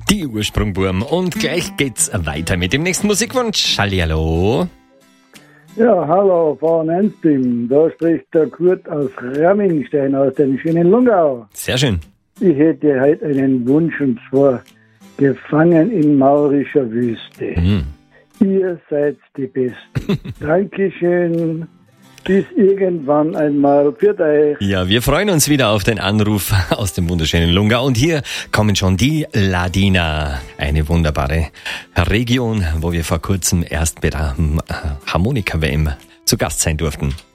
Die Ursprungburm. Und gleich geht's weiter mit dem nächsten Musikwunsch. Hallihallo. Ja, hallo, Frau Nenzim. Da spricht der Kurt aus Rammingstein aus dem schönen Lungau. Sehr schön. Ich hätte heute einen Wunsch, und zwar gefangen in maurischer Wüste. Ihr seid die Besten. Dankeschön. Bis irgendwann einmal. Für euch. Ja, wir freuen uns wieder auf den Anruf aus dem wunderschönen Lungau. Und hier kommen schon die Ladiner. Eine wunderbare Region, wo wir vor kurzem erst bei der Harmonika-WM zu Gast sein durften.